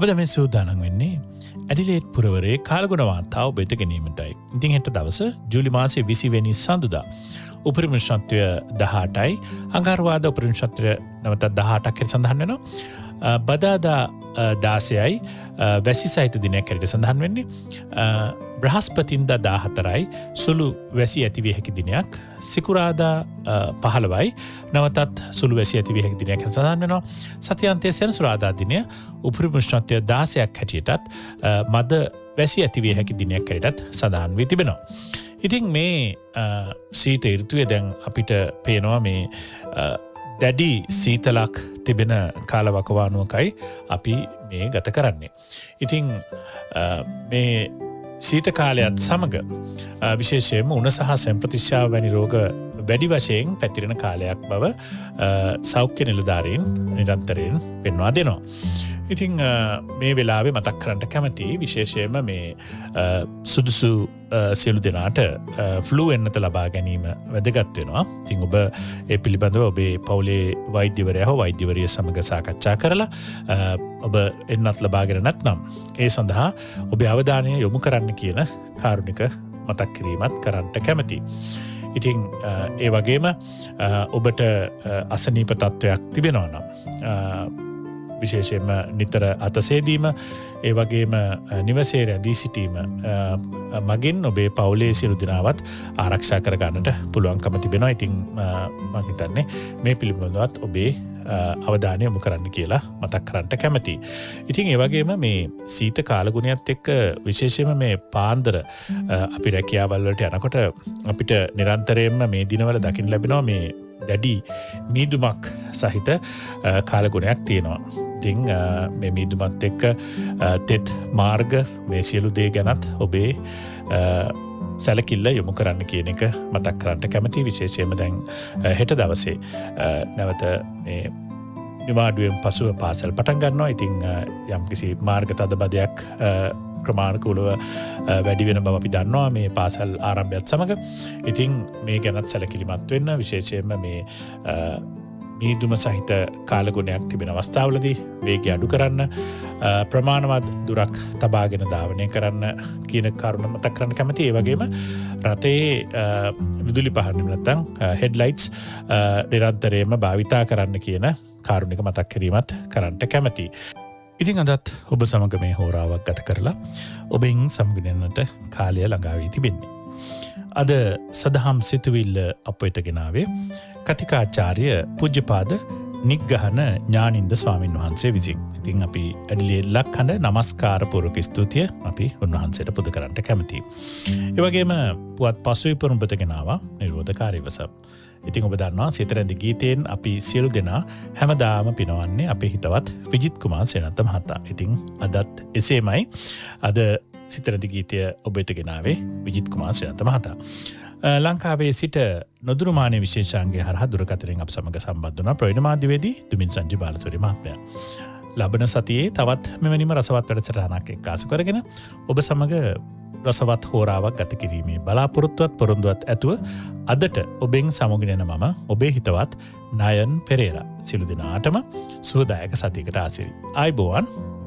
අප දැන් මේ සූදානම් වෙන්නේ ඇඩිලේඩ් පුරවරේ කාලගුණ වාර්තාව ඔබට ගෙනීමටයි. ඉතින් හෙට දවස ජූලි මාසයේ 20 වෙනි සඳුදා උපරිම උෂ්ණත්වය 18යි. අඟහරුවාදා උපරිම උෂ්ණත්වය නැවත 18ක් හැටියට සඳහන් වෙනවා. බදාදා 16යි වැසි සහිත දිනයක් හැටියට සඳහන් වෙන්නේ. බ්‍රහස්පතින්දා 14යි සුළු වැසි ඇතිවිය හැකි දිනයක්. සිකුරාදා 15යි නැවතත් සුළු වැසි ඇතිවිය හැකි දිනයක් හැටියට සඳහන් වෙනවා. සතියාන්තයේ සෙනසුරාදා දිනය උපරිම උෂ්ණත්වය 16ක් හැටියටත් මද වැසි ඇතිවිය හැකි දිනයක් හැටියටත් සඳහන් වී තිබෙනවා. ඉතින් මේ සීත ඍතුවේ දැන් අපිට පේනවා මේ දැඩි සීතලක් තිබෙන කාලවකවානුවකයි අපි මේ ගත කරන්නේ. ඉතින් මේ සීත කාලයත් සමග විශේෂයෙන්ම උණ සහ සම්ප්‍රතිශ්‍යාව වැනි රෝග වැඩි වශයෙන් පැතිරෙන කාලයක් බව සෞඛ්‍ය නිලධාරීන් නිරන්තරයෙන් පෙන්වා දෙනවා. ඉතින් මේ වෙලාවේ මතක් කරන්න කැමති විශේෂයෙන්ම මේ සුදුසු සියලු දෙනාට ෆ්ලූ එන්නත ලබා ගැනීම වැදගත් වෙනවා. ඉතින් ඔබ ඒ පිළිබඳව ඔබේ පවුලේ වෛද්‍යවරයා හෝ වෛද්‍යවරිය සමග සාකච්ඡා කරලා ඔබ එන්නත් ලබාගෙන නැත්නම් ඒ සඳහා ඔබේ අවධානය යොමු කරන්න කියන කාරුණික මතක් කිරීමත් කරන්නට කැමතියි. ඉතින් ඒ වගේම ඔබට අසනීප තත්ත්වයක් තිබෙනවා නම් විශේෂයෙන්ම නිතර අතසේදීම ඒ වගේම නිවසේ රැඳී සිටීම මගින් ඔබේ පවුලේ සියලු දෙනාවත් ආරක්ෂා කර ගන්නට පුළුවන්කම තිබෙනවා. ඉතින් මම හිතන්නේ මේ පිළිබඳවත් ඔබේ අවධානය යොමු කරන්න කියලා මතක් කරන්න කැමතියි. ඉතින් ඒ වගේම මේ සීත කාලගුණයත් එක්ක විශේෂයෙන්ම මේ පාන්දර අපි රැකියාවල් වලට යනකොට අපිට නිරන්තරයෙන්ම මේ දිනවල දකින්න ලැබෙනවා මේ දැඩි මීදුමක් සහිත කාලගුණයක් තියෙනවා. ඉතින් මේ මීදුමත් එක්ක තෙත් මාර්ග මේ සියලු දේ ගැනත් ඔබේ සැලකිල්ල යොමු කරන්න කියන එක මතක් කරන්න කැමති. විශේෂයෙන්ම දැන් හෙට දවසේ නැවත මේ නිවාඩුවෙන් පසුව පාසල් පටන් ගන්නවා. ඉතින් යම්කිසි මාර්ග තදබදයක් ක්‍රමානුකූලව වැඩි වෙන බව අපි දන්නවා මේ පාසල් ආරම්භයත් සමග. ඉතින් මේ ගැනත් සැලකිලිමත් වෙන්න විශේෂයෙන්ම මේ මීදුම සහිත කාලගුණයක් තිබෙන අවස්ථාවලදී වේගය අඩු කරන්න ප්‍රමාණවත් දුරක් තබාගෙන ධාවනය කරන්න කියන කරුණ මතක් කරන්න කැමතියි. ඒ වගේම රටේ විදුලි පහන් නැත්නම් හෙඩ්ලයිට්ස් නිරන්තරයෙන්ම භාවිතා කරන්න කියන කාරුණික මතක් කිරීමත් කරන්න කැමතියි. ඉතින් අදත් ඔබ සමග මේ හෝරාවක් ගත කරලා ඔබෙන් සමගිනන්නට කාලය ළඟා වී තිබෙන්නේ. අද සදහම් සිතුවිල්ල අප වෙත ගෙනාවේ කතිකාචාර්ය පූජ්‍යපාද නිග්ගහන ඥානින්ද ස්වාමින් වහන්සේ විසින්. ඉතින් අපි ඇඩිලේඩ් ලක්හඬ නමස්කාර පූර්වක ස්තුතිය අපි උන්වහන්සේට පුද කරන්නට කැමතියි. ඒ වගේම පුවත් පසුවිපුරුම් පොත ගෙනාවා නිරෝධකාරී වසම්. ඉතින් ඔබ දන්නවා සිතරැඳි ගීතයෙන් අපි සියලු දෙනා හැමදාම පිනවන්නේ අපේ හිතවත් විජිත් කුමාර් සේනන්ත මහතා. ඉතින් අදත් එසේමයි. අද සිතරැඳි ගීතය ඔබ වෙත ගෙනාවේ විජිත් කුමාර් සේනන්ත මහතා. ලංකාවේ සිට නොදුරුමානයේ විශේෂාංගය හරහා දුරකථනයෙන් අප සමග සම්බන්ධ වුණා ප්‍රවීණ මාධ්‍යවේදී දුමින් සංජි බාලසූරිය මහත්මයා. ලබන සතියේ තවත් මෙවැනිම රසවත් වැඩසටහනක් එක්කාසු කරගෙන ඔබ සමග රසවත් හෝරාවක් ගත කිරීමේ බලාපොරොත්තුවත් පොරොන්දුවත් ඇතුව අදට ඔබෙන් සමුගෙනෙන මම ඔබේ හිතවත් නයන් පෙරේරා. සියලු දෙනාටම සුවදායක සතියකට ආසිරි. ආයුබෝවන්.